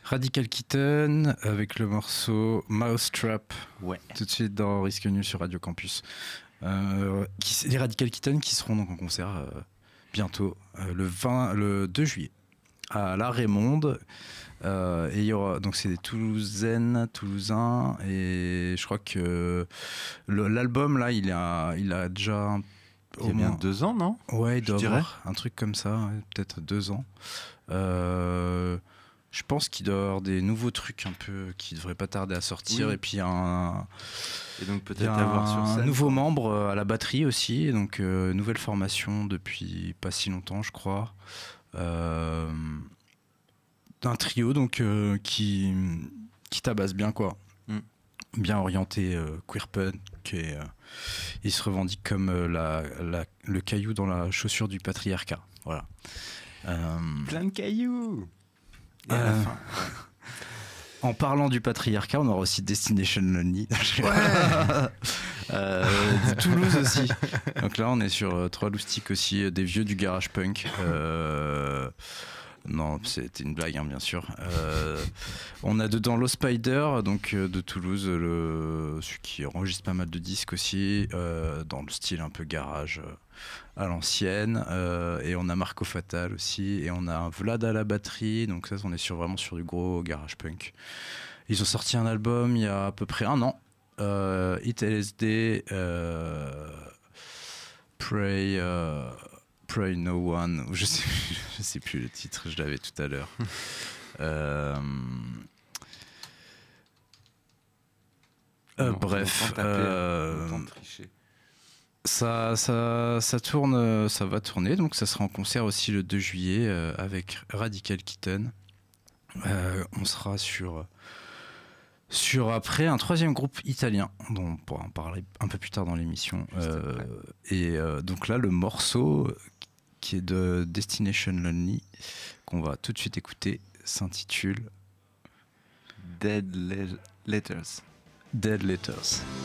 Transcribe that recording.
Radical Kitten avec le morceau Mousetrap. Ouais. Tout de suite dans Risque Nul sur Radio Campus. Les Radical Kitten qui seront donc en concert bientôt, le 2 juillet, à La Raymonde. Et il y aura, donc c'est des Toulousains, et je crois que l'album là, il a déjà il y a bien 2 ans, non? Ouais, il doit avoir un truc comme ça, ouais, peut-être 2 ans. Je pense qu'il doit y avoir des nouveaux trucs un peu qui devraient pas tarder à sortir, et puis et donc peut-être avoir sur scène, un nouveau membre à la batterie aussi, donc nouvelle formation depuis pas si longtemps, je crois. Un trio donc qui tabasse bien, quoi. Bien orienté queer punk, et il se revendique comme le caillou dans la chaussure du patriarcat. Voilà. Plein de cailloux. Et à la fin. En parlant du patriarcat, on aura aussi Destination Lonely. Toulouse aussi. Donc là, on est sur 3 loustiques aussi, des vieux du garage punk. Non, c'était une blague, hein, bien sûr. On a dedans Low Spider, donc de Toulouse, celui qui enregistre pas mal de disques aussi, dans le style un peu garage à l'ancienne. Et on a Marco Fatal aussi, et on a un Vlad à la batterie. Donc ça, on est vraiment sur du gros garage punk. Ils ont sorti un album il y a à peu près 1 an. Hit LSD, Pray No One, je sais plus le titre, je l'avais tout à l'heure. Bref, ça tourne, ça va tourner, donc ça sera en concert aussi le 2 juillet avec Radical Kitten. On sera sur après un 3e groupe italien dont on pourra en parler un peu plus tard dans l'émission, donc là le morceau qui est de Destination Lonely qu'on va tout de suite écouter s'intitule Dead Letters. Dead Letters.